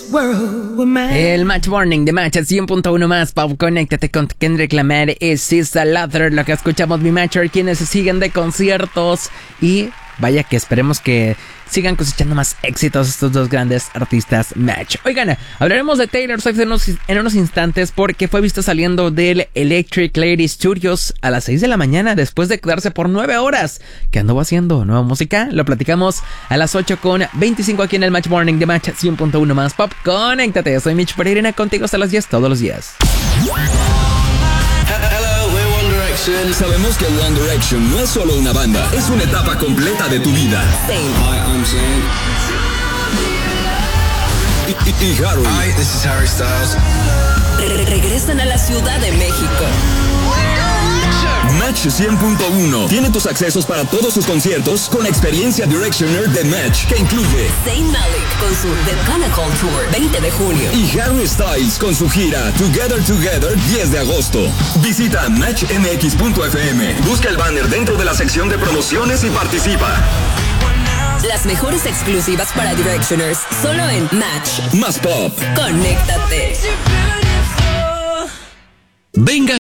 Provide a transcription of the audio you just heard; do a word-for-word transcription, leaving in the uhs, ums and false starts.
El Match Morning de Match cien punto uno más. Pop, conéctate con Kendrick Lamar y Sister Lather. Lo que escuchamos, mi Matcher, quienes se siguen de conciertos. Y vaya que esperemos que sigan cosechando más éxitos estos dos grandes artistas Match. Oigan, hablaremos de Taylor Swift en unos, en unos instantes porque fue vista saliendo del Electric Lady Studios a las seis de la mañana después de quedarse por nueve horas. ¿Qué anduvo haciendo? ¿Nueva música? Lo platicamos a las ocho con veinticinco aquí en el Match Morning de Match cien punto uno más. Pop, conéctate. Soy Mitch Pereira contigo hasta las diez todos los días. Sabemos que One Direction no es solo una banda, es una etapa completa de tu vida. Hi, I'm Zayn. Y, y, y Harry. Hi, this is Harry Styles. Re- regresan a la Ciudad de México. Match cien punto uno tiene tus accesos para todos sus conciertos con experiencia Directioner de Match, que incluye Zayn Malik con su The Pinnacle Tour veinte de junio y Harry Styles con su gira Together Together diez de agosto. Visita match m x punto f m, busca el banner dentro de la sección de promociones y participa. Las mejores exclusivas para Directioners solo en Match. Más Pop. Conéctate. Venga